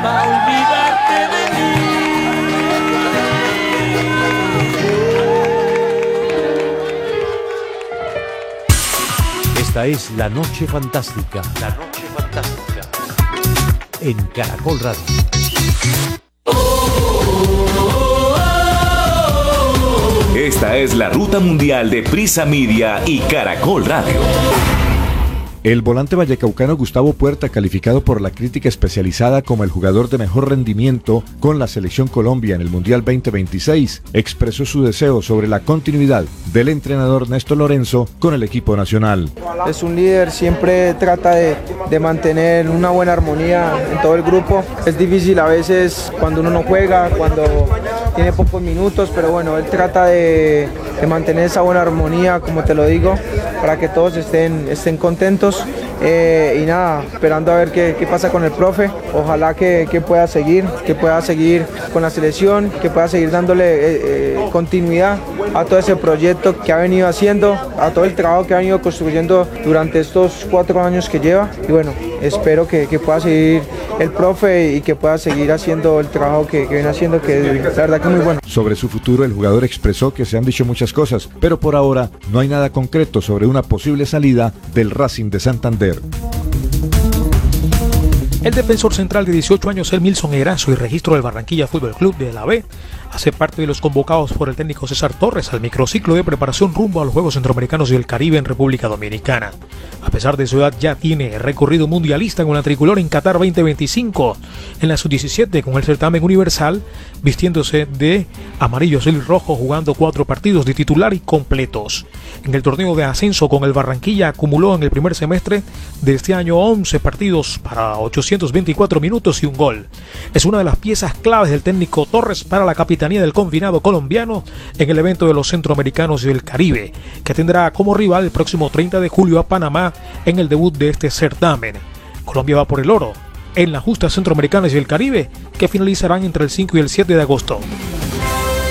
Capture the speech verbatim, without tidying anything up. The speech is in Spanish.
a olvidarte de mí. Esta es La Noche Fantástica. La Noche Fantástica. En Caracol Radio. Esta es la ruta mundial de Prisa Media y Caracol Radio. El volante vallecaucano Gustavo Puerta, calificado por la crítica especializada como el jugador de mejor rendimiento con la Selección Colombia en el Mundial veinte veintiséis, expresó su deseo sobre la continuidad del entrenador Néstor Lorenzo con el equipo nacional. Es un líder, siempre trata de, de mantener una buena armonía en todo el grupo. Es difícil a veces cuando uno no juega, cuando tiene pocos minutos, pero bueno, él trata de, de mantener esa buena armonía, como te lo digo, para que todos estén, estén contentos. Eh, y nada, esperando a ver qué, qué pasa con el profe. Ojalá que, que pueda seguir, que pueda seguir con la selección, que pueda seguir dándole eh, eh, continuidad a todo ese proyecto que ha venido haciendo, a todo el trabajo que ha venido construyendo durante estos cuatro años que lleva. Y bueno, espero que, que pueda seguir el profe y que pueda seguir haciendo el trabajo que, que viene haciendo, que la verdad que es muy bueno. Sobre su futuro, el jugador expresó que se han dicho muchas cosas, pero por ahora no hay nada concreto sobre una posible salida del Racing de Santander. El defensor central de dieciocho años, Elmilson Erazo, y registro del Barranquilla Fútbol Club de la B, hace parte de los convocados por el técnico César Torres al microciclo de preparación rumbo a los Juegos Centroamericanos y del Caribe en República Dominicana. A pesar de su edad, ya tiene recorrido mundialista con la tricolor en Qatar veinte veinticinco, en la sub diecisiete con el certamen universal, vistiéndose de amarillo, azul y rojo, jugando cuatro partidos de titular y completos. En el torneo de ascenso con el Barranquilla acumuló en el primer semestre de este año once partidos para ochocientos veinticuatro minutos y un gol. Es una de las piezas claves del técnico Torres para la capitanía del confinado colombiano en el evento de los Centroamericanos y del Caribe, que tendrá como rival el próximo treinta de julio a Panamá en el debut de este certamen. Colombia va por el oro en las justas Centroamericanas y el Caribe, que finalizarán entre el cinco y el siete de agosto.